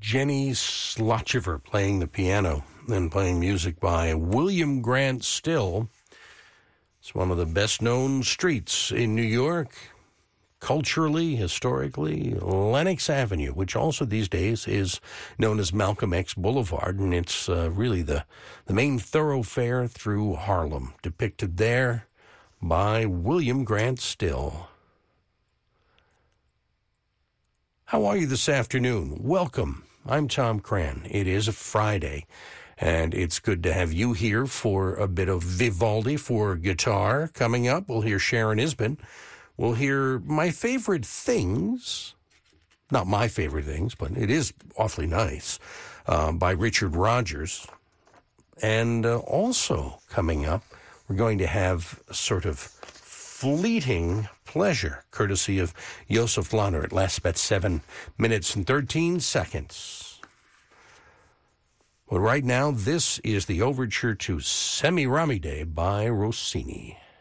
Jenny Slotchever playing the piano and playing music by William Grant Still. It's one of the best-known streets in New York, culturally, historically, Lenox Avenue, which also these days is known as Malcolm X Boulevard, and it's really the main thoroughfare through Harlem, depicted there by William Grant Still. How are you this afternoon? Welcome. I'm Tom Cran. It is a Friday, and it's good to have you here for a bit of Vivaldi for guitar. Coming up, we'll hear Sharon Isbin. We'll hear my favorite things, not my favorite things, but it is awfully nice, by Richard Rodgers. And also coming up, we're going to have a sort of fleeting pleasure, courtesy of Joseph Lahner. It lasts about 7 minutes and 13 seconds. But right now, this is the overture to Semiramide by Rossini.